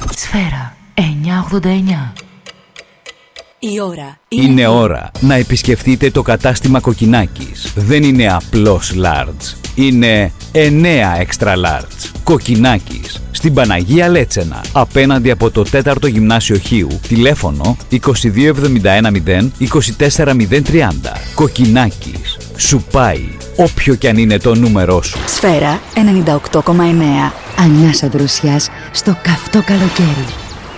Σφαίρα 989. Η ώρα είναι ώρα να επισκεφτείτε το κατάστημα Κοκκινάκης. Δεν είναι απλώς large. Είναι 9 extra large. Κοκκινάκης. Στην Παναγία Λέτσενα. Απέναντι από το 4ο Γυμνάσιο Χίου. Τηλέφωνο 22710 24030. Κοκκινάκης. Σου πάει όποιο κι αν είναι το νούμερό σου. Σφαίρα 98,9. Ανάσα δροσιάς στο καυτό καλοκαίρι.